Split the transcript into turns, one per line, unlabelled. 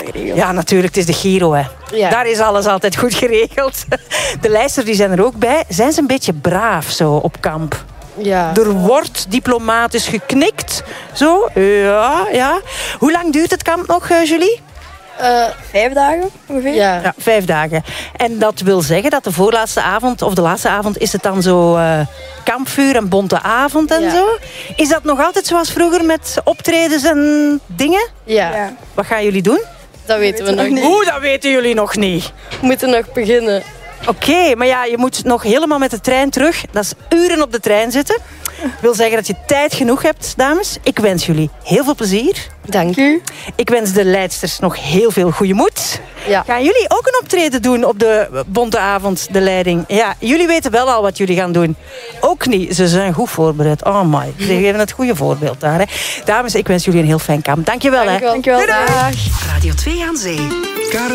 geregeld.
Ja, natuurlijk, het is de Giro. Hè.
Ja.
Daar is alles altijd goed geregeld. De lijsters die zijn er ook bij. Zijn ze een beetje braaf zo op kamp?
Ja.
Er wordt diplomatisch geknikt. Zo, ja. Hoe lang duurt het kamp nog, Julie?
5 dagen ongeveer.
Ja, 5 dagen. En dat wil zeggen dat de voorlaatste avond, of de laatste avond, is het dan zo kampvuur en bonte avond en zo. Is dat nog altijd zoals vroeger met optredens en dingen?
Ja.
Wat gaan jullie doen?
Dat weten we nog niet.
Oeh, dat weten jullie nog niet.
We moeten nog beginnen.
Oké, maar ja, je moet nog helemaal met de trein terug. Dat is uren op de trein zitten. Wil zeggen dat je tijd genoeg hebt, dames. Ik wens jullie heel veel plezier.
Dank u.
Ik wens de leidsters nog heel veel goede moed.
Ja.
Gaan jullie ook een optreden doen op de bonte avond, de leiding? Ja, jullie weten wel al wat jullie gaan doen. Ook niet. Ze zijn goed voorbereid. Oh my. Ze geven het goede voorbeeld daar. Hè. Dames, ik wens jullie een heel fijn kamp. Dankjewel.
Dankjewel.
Doei, doei.
Dag.
Radio 2 aan Zee.